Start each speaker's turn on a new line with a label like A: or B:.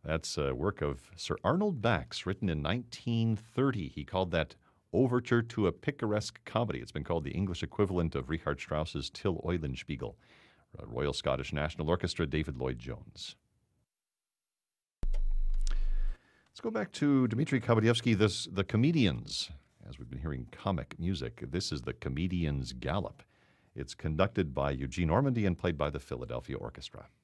A: That's a work of Sir Arnold Bax, written in 1930. He called that Overture to a Picaresque Comedy. It's been called the English equivalent of Richard Strauss's Till Eulenspiegel. Royal Scottish National Orchestra, David Lloyd Jones. Let's go back to Dmitri Kabadyevsky, the Comedians. As we've been hearing comic music, this is the Comedians' Gallop. It's conducted by Eugene Ormandy and played by the Philadelphia Orchestra.